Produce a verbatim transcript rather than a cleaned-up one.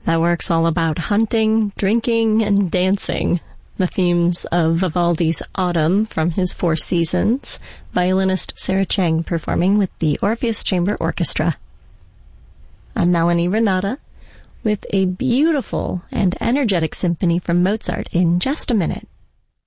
That work's all about hunting, drinking, and dancing. The themes of Vivaldi's Autumn from his Four Seasons. Violinist Sarah Chang performing with the Orpheus Chamber Orchestra. I'm Melanie Renata with a beautiful and energetic symphony from Mozart in just a minute.